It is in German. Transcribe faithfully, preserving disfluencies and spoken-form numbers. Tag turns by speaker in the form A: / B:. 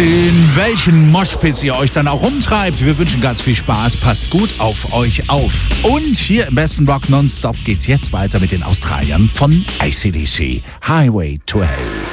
A: In welchen Moshpits ihr euch dann auch rumtreibt. Wir wünschen ganz viel Spaß. Passt gut auf euch auf. Und hier im besten Rock Nonstop geht's jetzt weiter mit den Australiern von A C D C. Highway to Hell.